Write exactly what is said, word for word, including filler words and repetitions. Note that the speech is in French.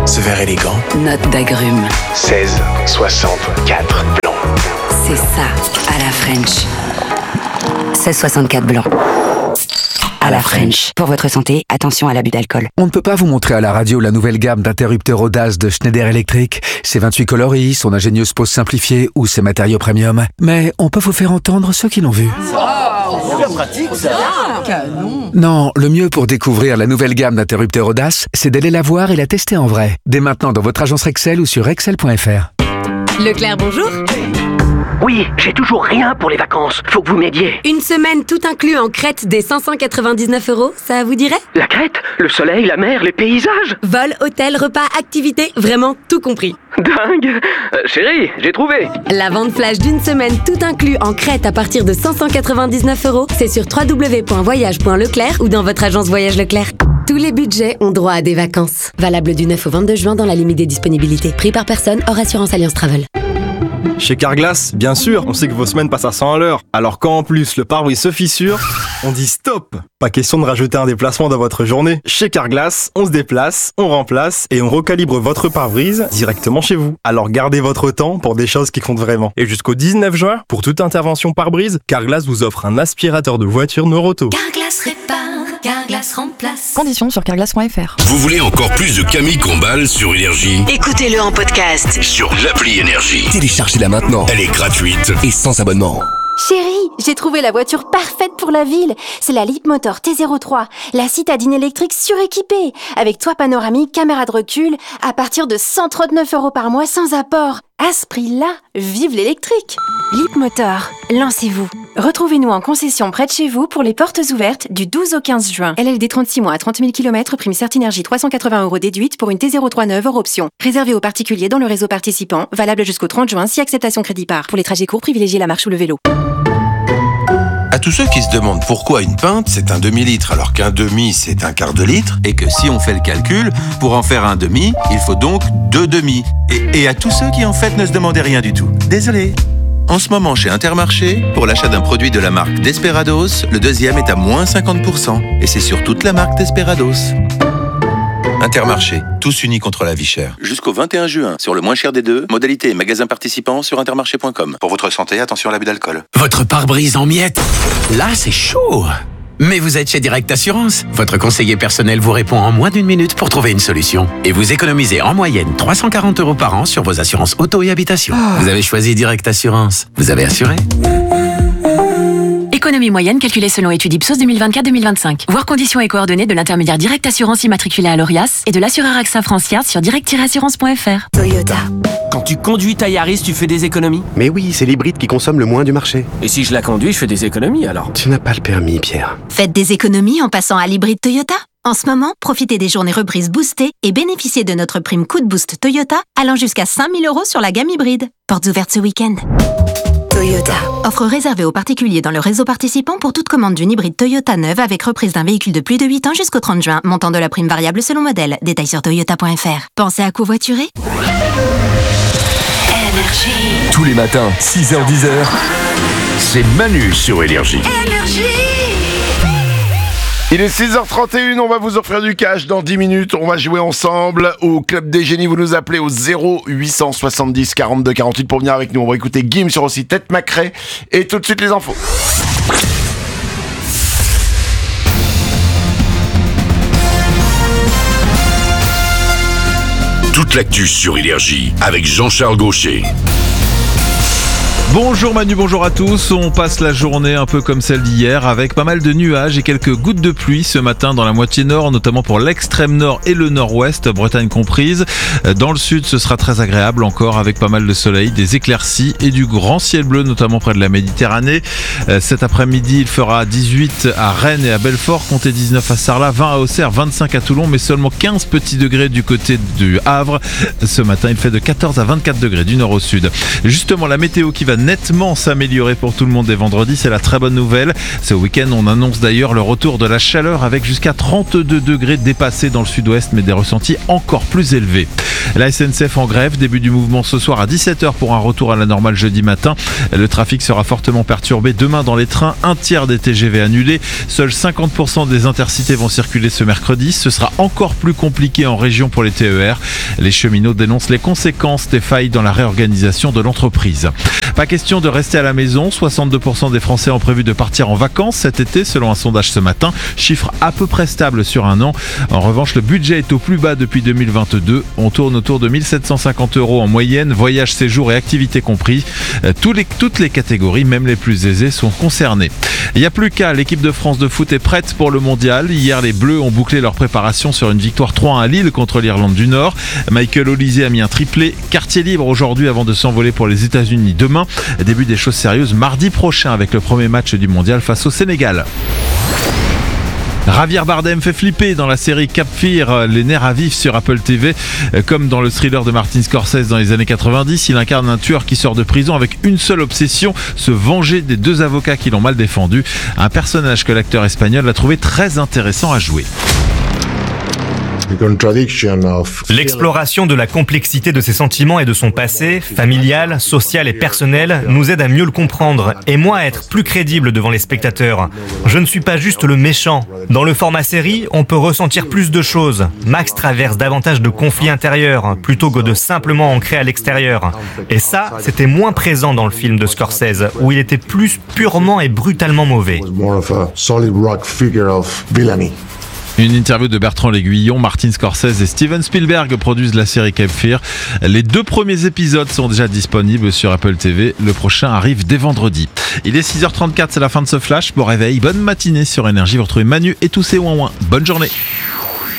Ce verre élégant. Note d'agrumes. seize soixante-quatre blanc. C'est ça, à la French. seize soixante-quatre blanc. À la French. Pour votre santé, attention à l'abus d'alcool. On ne peut pas vous montrer à la radio la nouvelle gamme d'interrupteurs audace de Schneider Electric, ses vingt-huit coloris, son ingénieuse pose simplifiée ou ses matériaux premium. Mais on peut vous faire entendre ceux qui l'ont vu. Wow, c'est pratique ça. Canon. Non, le mieux pour découvrir la nouvelle gamme d'interrupteurs audace, c'est d'aller la voir et la tester en vrai. Dès maintenant dans votre agence Rexel ou sur rexel point f r. Leclerc, bonjour. Oui, j'ai toujours rien pour les vacances. Faut que vous m'aidiez. Une semaine tout inclus en Crète des cinq cent quatre-vingt-dix-neuf euros, ça vous dirait? La Crète, le soleil, la mer, les paysages. Vol, hôtel, repas, activités, vraiment tout compris. Dingue. euh, Chérie, j'ai trouvé. La vente flash d'une semaine tout inclus en Crète à partir de cinq cent quatre-vingt-dix-neuf euros, c'est sur w w w point voyage point leclerc ou dans votre agence Voyage Leclerc. Tous les budgets ont droit à des vacances. Valable du neuf au vingt-deux juin dans la limite des disponibilités. Prix par personne, hors assurance Alliance Travel. Chez Carglass, bien sûr, on sait que vos semaines passent à cent à l'heure. Alors quand en plus le pare-brise se fissure, on dit stop. Pas question de rajouter un déplacement dans votre journée. Chez Carglass, on se déplace, on remplace et on recalibre votre pare-brise directement chez vous. Alors gardez votre temps pour des choses qui comptent vraiment. Et jusqu'au dix-neuf juin, pour toute intervention pare-brise, Carglass vous offre un aspirateur de voiture Noroto. Carglass répare, Carglass remplace. Conditions sur carglass point f r. Vous voulez encore plus de Camille Combal sur Énergie? Écoutez-le en podcast Sur l'appli Énergie. Téléchargez-la maintenant. Elle est gratuite et sans abonnement. Chérie, j'ai trouvé la voiture parfaite pour la ville. C'est la Leapmotor T zéro trois, la citadine électrique suréquipée, avec toit panoramique, caméra de recul, à partir de cent trente-neuf euros par mois sans apport. À ce prix-là, vive l'électrique! Leapmotor, lancez-vous. Retrouvez-nous en concession près de chez vous pour les portes ouvertes du douze au quinze juin. L L D trente-six mois à trente mille kilomètres, prime Certinergie trois cent quatre-vingts euros déduite pour une T zéro trois neuve hors option. Réservé aux particuliers dans le réseau participant, valable jusqu'au trente juin si acceptation crédit par. Pour les trajets courts, privilégiez la marche ou le vélo. À tous ceux qui se demandent pourquoi une pinte c'est un demi-litre alors qu'un demi c'est un quart de litre, et que si on fait le calcul, pour en faire un demi, il faut donc deux demi. Et, et à tous ceux qui en fait ne se demandaient rien du tout. Désolé. En ce moment chez Intermarché, pour l'achat d'un produit de la marque Desperados, le deuxième est à moins cinquante pour cent. Et c'est sur toute la marque Desperados. Intermarché, tous unis contre la vie chère. Jusqu'au vingt et un juin, sur le moins cher des deux, modalité et magasin participant sur intermarché point com. Pour votre santé, attention à l'abus d'alcool. Votre pare-brise en miettes. Là, c'est chaud. Mais vous êtes chez Direct Assurance. Votre conseiller personnel vous répond en moins d'une minute pour trouver une solution. Et vous économisez en moyenne trois cent quarante euros par an sur vos assurances auto et habitation. Oh. Vous avez choisi Direct Assurance. Vous avez assuré. Économie moyenne calculée selon étude Ipsos deux mille vingt-quatre deux mille vingt-cinq. Voir conditions et coordonnées de l'intermédiaire Direct Assurance immatriculé à l'Orias et de l'assureur AXA France Yard sur direct tiret assurance point f r. Toyota. Quand tu conduis ta Yaris, tu fais des économies? Mais oui, c'est l'hybride qui consomme le moins du marché. Et si je la conduis, je fais des économies alors? Tu n'as pas le permis, Pierre. Faites des économies en passant à l'hybride Toyota. En ce moment, profitez des journées reprises boostées et bénéficiez de notre prime coup de boost Toyota allant jusqu'à cinq mille euros sur la gamme hybride. Portes ouvertes ce week-end. Toyota. Offre réservée aux particuliers dans le réseau participant pour toute commande d'une hybride Toyota neuve avec reprise d'un véhicule de plus de huit ans jusqu'au trente juin. Montant de la prime variable selon modèle. Détails sur toyota point f r. Pensez à covoiturer? Énergie. Tous les matins, six heures dix heures. C'est Manu sur Énergie. Énergie. Il est six heures trente et une, on va vous offrir du cash dans dix minutes. On va jouer ensemble au Club des Génies. Vous nous appelez au zéro huit cent soixante-dix quarante-deux quarante-huit pour venir avec nous. On va écouter Gims sur aussi Tête Macré. Et tout de suite les infos. Toute l'actu sur Énergie avec Jean-Charles Gaucher. Bonjour Manu, bonjour à tous. On passe la journée un peu comme celle d'hier avec pas mal de nuages et quelques gouttes de pluie ce matin dans la moitié nord, notamment pour l'extrême nord et le nord-ouest, Bretagne comprise. Dans le sud, ce sera très agréable encore avec pas mal de soleil, des éclaircies et du grand ciel bleu, notamment près de la Méditerranée. Cet après-midi, il fera dix-huit à Rennes et à Belfort, comptez dix-neuf à Sarlat, vingt à Auxerre, vingt-cinq à Toulon, mais seulement quinze petits degrés du côté du Havre. Ce matin, il fait de quatorze à vingt-quatre degrés du nord au sud. Justement, la météo qui va nettement s'améliorer pour tout le monde dès vendredi, c'est la très bonne nouvelle. Ce week-end, on annonce d'ailleurs le retour de la chaleur avec jusqu'à trente-deux degrés dépassés dans le sud-ouest, mais des ressentis encore plus élevés. La S N C F en grève, début du mouvement ce soir à dix-sept heures pour un retour à la normale jeudi matin. Le trafic sera fortement perturbé demain dans les trains, un tiers des T G V annulés. Seuls cinquante pour cent des intercités vont circuler ce mercredi. Ce sera encore plus compliqué en région pour les T E R. Les cheminots dénoncent les conséquences des failles dans la réorganisation de l'entreprise. Pas question de rester à la maison. soixante-deux pour cent des Français ont prévu de partir en vacances cet été selon un sondage ce matin. Chiffre à peu près stable sur un an. En revanche, le budget est au plus bas depuis deux mille vingt-deux. On tourne autour de mille sept cent cinquante euros en moyenne, voyage, séjour et activités compris. Tous les, toutes les catégories, même les plus aisées, sont concernées. Il n'y a plus qu'à, l'équipe de France de foot est prête pour le mondial. Hier, les Bleus ont bouclé leur préparation sur une victoire trois un à Lille contre l'Irlande du Nord. Michael Olise a mis un triplé. Quartier libre aujourd'hui avant de s'envoler pour les États-Unis demain. Début des choses sérieuses mardi prochain avec le premier match du mondial face au Sénégal. Javier Bardem fait flipper dans la série Cap Fear, les nerfs à vif sur Apple T V. Comme dans le thriller de Martin Scorsese dans les années quatre-vingt-dix, il incarne un tueur qui sort de prison avec une seule obsession, se venger des deux avocats qui l'ont mal défendu. Un personnage que l'acteur espagnol a trouvé très intéressant à jouer. L'exploration de la complexité de ses sentiments et de son passé, familial, social et personnel, nous aide à mieux le comprendre et moi à être plus crédible devant les spectateurs. Je ne suis pas juste le méchant. Dans le format série, on peut ressentir plus de choses. Max traverse davantage de conflits intérieurs plutôt que de simplement ancrer à l'extérieur. Et ça, c'était moins présent dans le film de Scorsese, où il était plus purement et brutalement mauvais. Une interview de Bertrand L'Aiguillon, Martin Scorsese et Steven Spielberg produisent la série Cape Fear. Les deux premiers épisodes sont déjà disponibles sur Apple T V. Le prochain arrive dès vendredi. Il est six heures trente-quatre, c'est la fin de ce flash. Bon réveil, bonne matinée sur Énergie. Vous retrouvez Manu et tous ses ouin-ouin. Bonne journée.